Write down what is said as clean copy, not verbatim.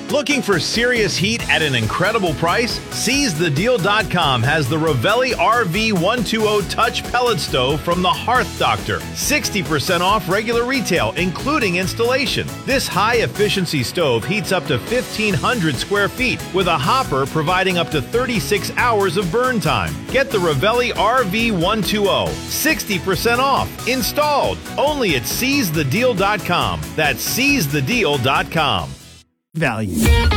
Looking for serious heat at an incredible price? SeizeTheDeal.com has the Ravelli RV120 Touch Pellet Stove from the Hearth Doctor. 60% off regular retail, including installation. This high-efficiency stove heats up to 1,500 square feet with a hopper providing up to 36 hours of burn time. Get the Ravelli RV120. 60% off. Installed. Only at SeizeTheDeal.com. That's SeizeTheDeal.com. Value.